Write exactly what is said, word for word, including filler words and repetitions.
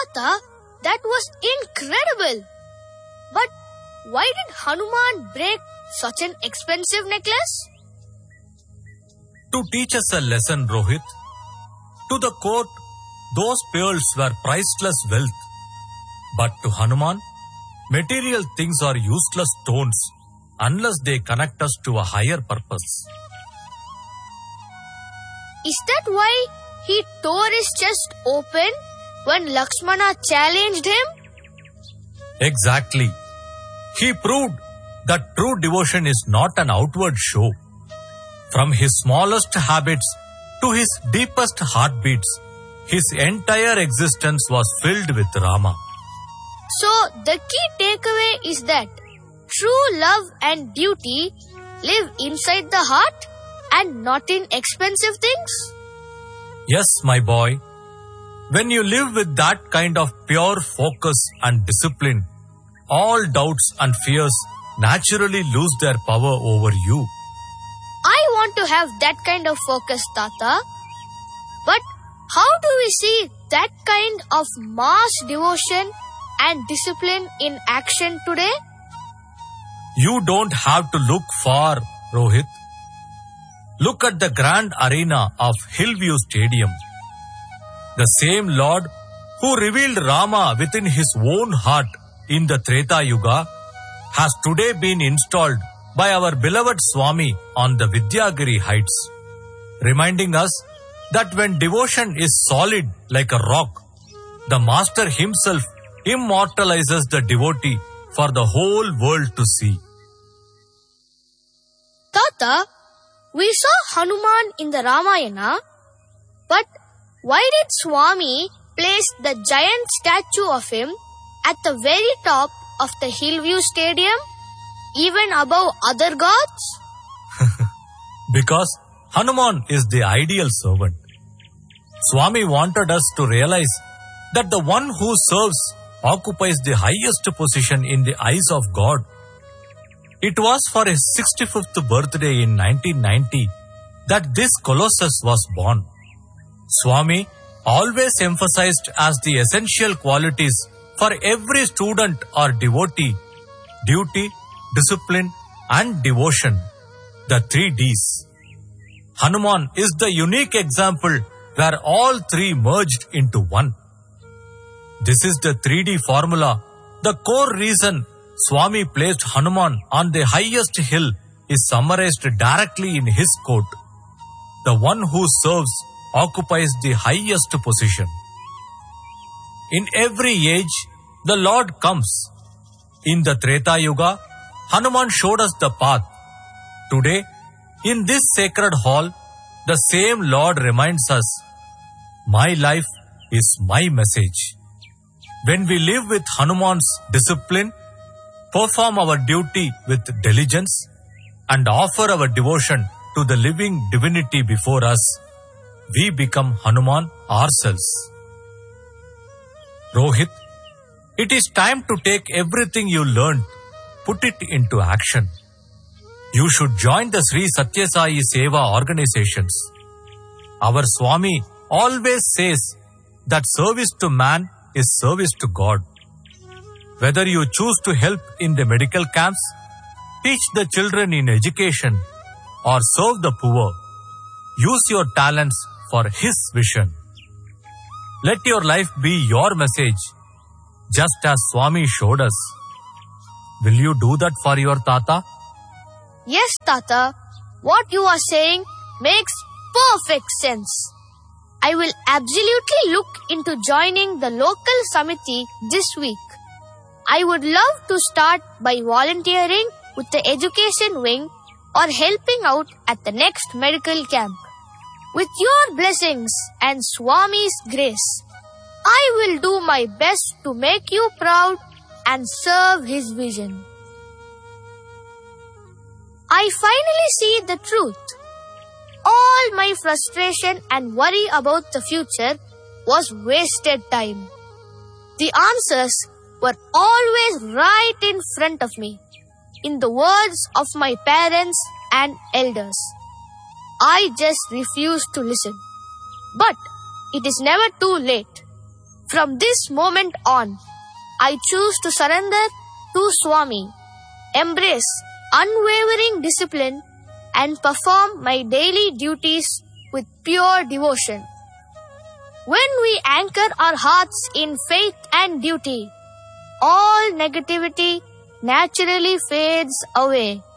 Tata, that was incredible. But why did Hanuman break such an expensive necklace? To teach us a lesson, Rohit. To the court, those pearls were priceless wealth. But to Hanuman, material things are useless stones unless they connect us to a higher purpose. Is that why he tore his chest open when Lakshmana challenged him? Exactly. He proved that true devotion is not an outward show. From his smallest habits to his deepest heartbeats, his entire existence was filled with Rama. So, the key takeaway is that true love and duty live inside the heart and not in expensive things? Yes, my boy. When you live with that kind of pure focus and discipline, all doubts and fears naturally lose their power over you. I want to have that kind of focus, Tata. But how do we see that kind of mass devotion and discipline in action today? You don't have to look far, Rohit. Look at the grand arena of Hillview Stadium. The same Lord who revealed Rama within his own heart in the Treta Yuga has today been installed by our beloved Swami on the Vidyagiri heights, reminding us that when devotion is solid like a rock, the Master himself immortalizes the devotee for the whole world to see. Tata, we saw Hanuman in the Ramayana, but why did Swami place the giant statue of him at the very top of the Hillview Stadium, even above other gods? Because Hanuman is the ideal servant. Swami wanted us to realize that the one who serves occupies the highest position in the eyes of God. It was for his sixty-fifth birthday in nineteen ninety that this colossus was born. Swami always emphasized as the essential qualities for every student or devotee: duty, discipline, and devotion, the three Ds. Hanuman is the unique example where all three merged into one. This is the three D formula. The core reason Swami placed Hanuman on the highest hill is summarized directly in his quote: "The one who serves occupies the highest position." In every age, the Lord comes. In the Treta Yuga, Hanuman showed us the path. Today, in this sacred hall, the same Lord reminds us, "My life is my message." When we live with Hanuman's discipline, perform our duty with diligence, and offer our devotion to the living divinity before us, we become Hanuman ourselves. Rohit, it is time to take everything you learned, put it into action. You should join the Sri Satya Sai Seva organizations. Our Swami always says that service to man is service to God. Whether you choose to help in the medical camps, teach the children in education, or serve the poor, use your talents for His vision. Let your life be your message, just as Swami showed us. Will you do that for your Tata? Yes, Tata. What you are saying makes perfect sense. I will absolutely look into joining the local Samiti this week. I would love to start by volunteering with the education wing or helping out at the next medical camp. With your blessings and Swami's grace, I will do my best to make you proud and serve His vision. I finally see the truth. All my frustration and worry about the future was wasted time. The answers were always right in front of me, in the words of my parents and elders. I just refused to listen. But it is never too late. From this moment on, I choose to surrender to Swami, embrace unwavering discipline, and perform my daily duties with pure devotion. When we anchor our hearts in faith and duty, all negativity naturally fades away.